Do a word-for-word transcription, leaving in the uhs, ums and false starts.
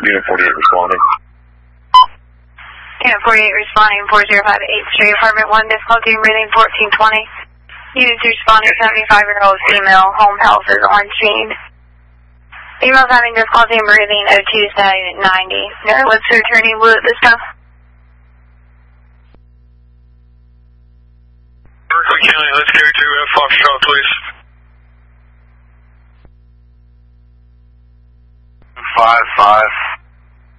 Unit forty-eight responding. Unit forty-eight responding, four zero five eighth Street, apartment one, difficulty in breathing, fourteen twenty. Unit two responding, seventy-five-year-old female, home health is on scene. Female's having difficulty in breathing, O two setting at ninety. No, let's returning blue at this time. Berkeley County, let's go to uh, Foxtrot, please. Five five